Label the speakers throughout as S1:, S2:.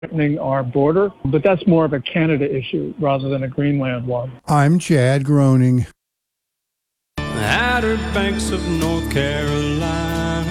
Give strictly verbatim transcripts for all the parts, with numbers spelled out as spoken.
S1: threatening our border, but that's more of a Canada issue rather than a Greenland one.
S2: I'm Chad Groening.
S3: Outer Banks of North Carolina.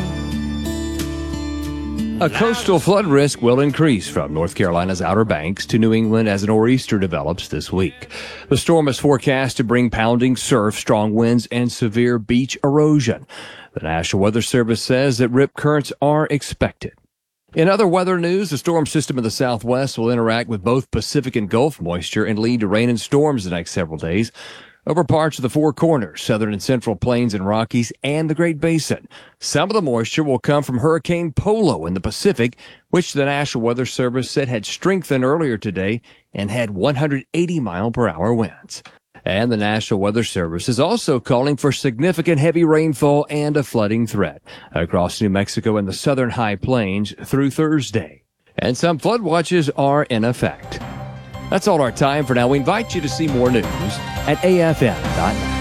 S4: A coastal flood risk will increase from North Carolina's Outer Banks to New England as a nor'easter develops this week. The storm is forecast to bring pounding surf, strong winds, and severe beach erosion. The National Weather Service says that rip currents are expected. In other weather news, the storm system in the southwest will interact with both Pacific and Gulf moisture and lead to rain and storms the next several days over parts of the Four Corners, Southern and Central Plains and Rockies, and the Great Basin. Some of the moisture will come from Hurricane Polo in the Pacific, which the National Weather Service said had strengthened earlier today and had one hundred eighty mile per hour winds. And the National Weather Service is also calling for significant heavy rainfall and a flooding threat across New Mexico and the southern high plains through Thursday. And some flood watches are in effect. That's all our time for now. We invite you to see more news at A F M dot net.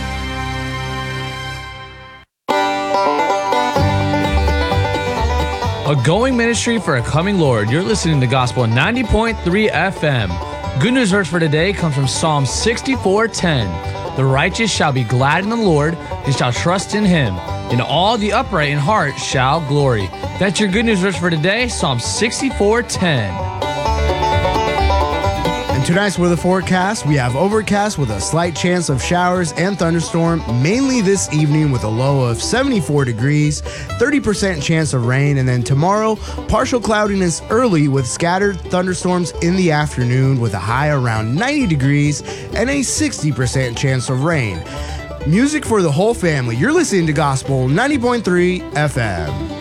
S5: A going ministry for a coming Lord. You're listening to Gospel ninety point three F M. Good news verse for today comes from Psalm sixty-four ten. The righteous shall be glad in the Lord and shall trust in him. And all the upright in heart shall glory. That's your good news verse for today, Psalm sixty-four ten.
S6: In tonight's weather forecast, we have overcast with a slight chance of showers and thunderstorm, mainly this evening with a low of seventy-four degrees, thirty percent chance of rain, and then tomorrow, partial cloudiness early with scattered thunderstorms in the afternoon with a high around ninety degrees and a sixty percent chance of rain. Music for the whole family. You're listening to Gospel ninety point three F M.